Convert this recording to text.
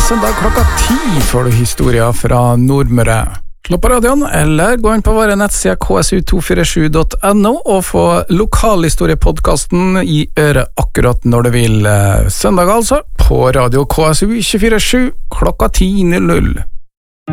søndag klokka 10 får du historier fra Nordmøre. Slå på radioen, eller gå inn på våre nettsider ksu247.no og få lokalhistoriepodcasten i øret akkurat når du vil. Søndag altså, på radio KSU 247 klokka 10:00.